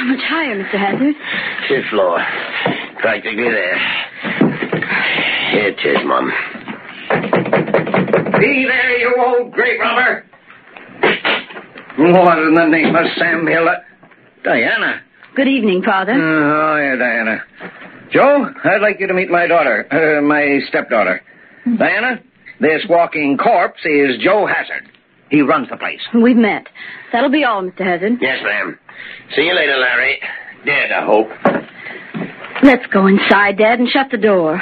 How much higher, Mr. Hazard? Fifth floor. Practically there. Here it is, Mum. Be there, you old grave robber! What in the name of Sam Hill? Diana. Good evening, Father. Oh, yeah, Diana. Joe, I'd like you to meet my daughter, my stepdaughter. Diana, this walking corpse is Joe Hazard. He runs the place. We've met. That'll be all, Mr. Hazard. Yes, ma'am. See you later, Larry. Dead, I hope. Let's go inside, Dad, and shut the door.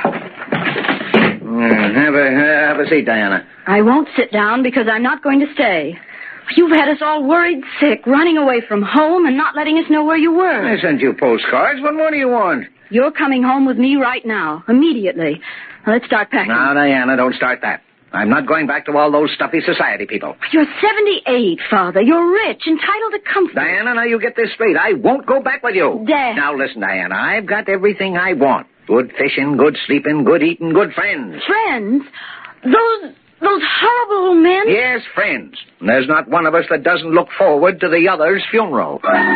Have a seat, Diana. I won't sit down because I'm not going to stay. You've had us all worried sick, running away from home and not letting us know where you were. I sent you postcards. What more do you want? You're coming home with me right now, immediately. Now, let's start packing. Now, Diana, don't start that. I'm not going back to all those stuffy society people. You're 78, Father. You're rich, entitled to comfort. Diana, now you get this straight. I won't go back with you. Dad. Now, listen, Diana, I've got everything I want. Good fishing, good sleeping, good eating, good friends. Friends? Those horrible old men? Yes, friends. And there's not one of us that doesn't look forward to the other's funeral.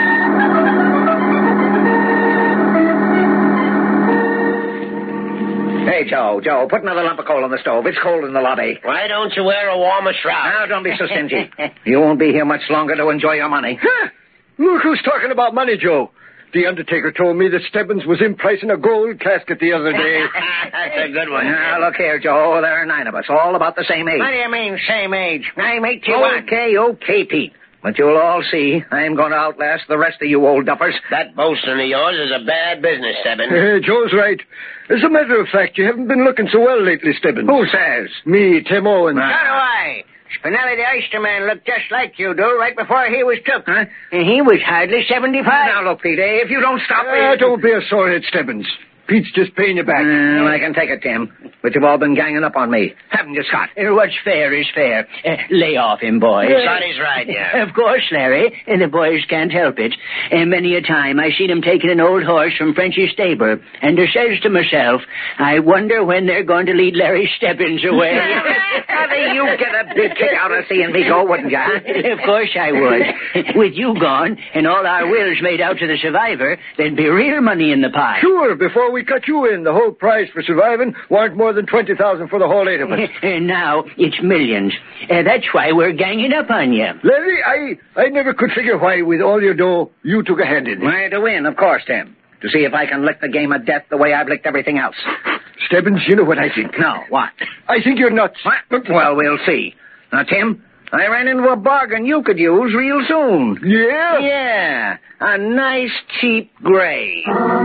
Hey, Joe, put another lump of coal on the stove. It's cold in the lobby. Why don't you wear a warmer shroud? Now, don't be so stingy. You won't be here much longer to enjoy your money. Huh. Look who's talking about money, Joe. The undertaker told me that Stebbins was in price in a gold casket the other day. That's a good one. Now, look here, Joe. There are 9 of us, all about the same age. What do you mean, same age? I'm 81. Okay, Pete. But you'll all see, I'm going to outlast the rest of you old duffers. That boasting of yours is a bad business, Stebbins. Joe's right. As a matter of fact, you haven't been looking so well lately, Stebbins. Who says? Me, Tim Owens. So do I. Spinelli the Oysterman looked just like you do right before he was took. Huh? And he was hardly 75. Now, look, Pete, if you don't stop me... Don't be a sorehead, Stebbins. Pete's just paying you back. Well, I can take it, Tim. But you've all been ganging up on me. Haven't you, Scott? What's fair is fair. Lay off him, boys. Scotty's right, yeah. Of course, Larry. The boys can't help it. Many a time I seen 'em taking an old horse from Frenchy's stable, and I says to myself, I wonder when they're going to lead Larry Stebbins away. You'd get a big kick out of seeing me go, wouldn't you? Of course I would. With you gone, and all our wills made out to the survivor, there'd be real money in the pie. Sure, before we cut you in, the whole price for surviving weren't more than $20,000 for the whole 8 of us. And now it's millions. That's why we're ganging up on you. Larry, I never could figure why, with all your dough, you took a hand in it. Why, to win, of course, Tim. To see if I can lick the game of death the way I've licked everything else. Stebbins, you know what I think. No, what? I think you're nuts. What? Well, we'll see. Now, Tim, I ran into a bargain you could use real soon. Yeah? Yeah, a nice, cheap gray.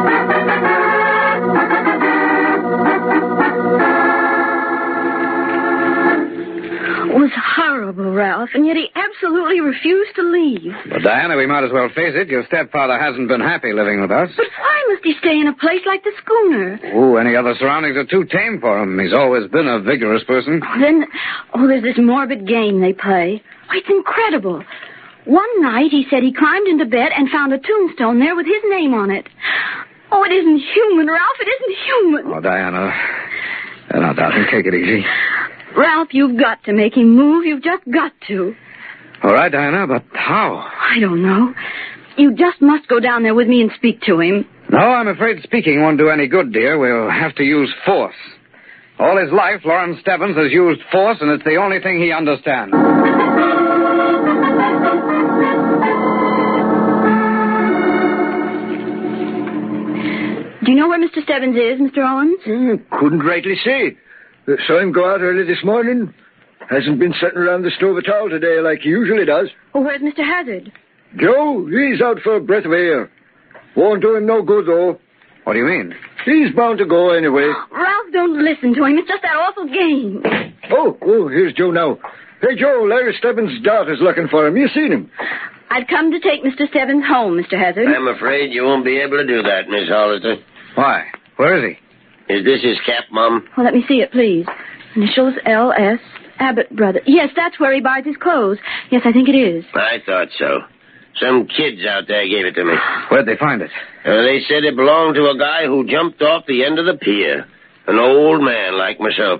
It was horrible, Ralph, and yet he absolutely refused to leave. But, Diana, we might as well face it. Your stepfather hasn't been happy living with us. But why must he stay in a place like the schooner? Oh, any other surroundings are too tame for him. He's always been a vigorous person. There's this morbid game they play. Oh, it's incredible. One night he said he climbed into bed and found a tombstone there with his name on it. Oh, it isn't human, Ralph. It isn't human. Oh, Diana. Now, darling, take it easy. Ralph, you've got to make him move. You've just got to. All right, Diana, but how? I don't know. You just must go down there with me and speak to him. No, I'm afraid speaking won't do any good, dear. We'll have to use force. All his life, Lawrence Stebbins has used force, and it's the only thing he understands. Do you know where Mr. Stebbins is, Mr. Owens? Couldn't rightly say. Saw him go out early this morning. Hasn't been sitting around the stove at all today like he usually does. Oh, where's Mr. Hazard? Joe, he's out for a breath of air. Won't do him no good, though. What do you mean? He's bound to go anyway. Ralph, don't listen to him. It's just that awful game. Oh, here's Joe now. Hey, Joe, Larry Stebbins' daughter's looking for him. You seen him? I've come to take Mr. Stebbins home, Mr. Hazard. I'm afraid you won't be able to do that, Miss Hollister. Why? Where is he? Is this his cap, Mum? Well, let me see it, please. Initials L.S. Abbott Brothers. Yes, that's where he buys his clothes. Yes, I think it is. I thought so. Some kids out there gave it to me. Where'd they find it? They said it belonged to a guy who jumped off the end of the pier. An old man like myself.